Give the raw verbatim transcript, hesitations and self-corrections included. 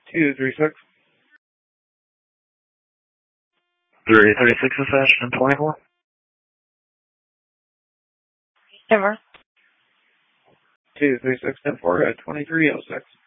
two three six. three thirty-six is Ashton twenty-four. Ever. two three six ten four at twenty-three oh six.